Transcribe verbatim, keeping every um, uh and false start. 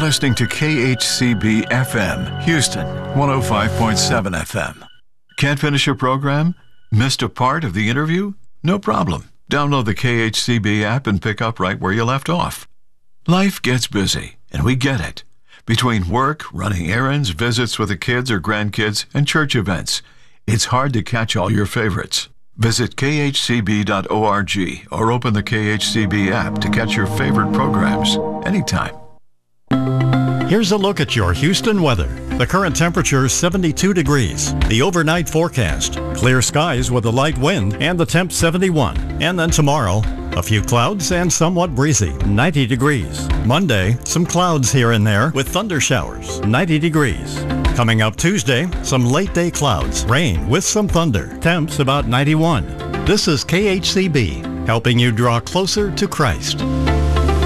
listening to K H C B F M, Houston, one oh five point seven F M. Can't finish your program? Missed a part of the interview? No problem. Download the K H C B app and pick up right where you left off. Life gets busy, and we get it. Between work, running errands, visits with the kids or grandkids, and church events, it's hard to catch all your favorites. Visit K H C B dot org or open the K H C B app to catch your favorite programs anytime. Here's a look at your Houston weather. The current temperature is seventy-two degrees. The overnight forecast, clear skies with a light wind and the temp seventy-one. And then tomorrow, a few clouds and somewhat breezy, ninety degrees. Monday, some clouds here and there with thunder showers, ninety degrees. Coming up Tuesday, some late day clouds, rain with some thunder, temps about ninety-one. This is K H C B, helping you draw closer to Christ.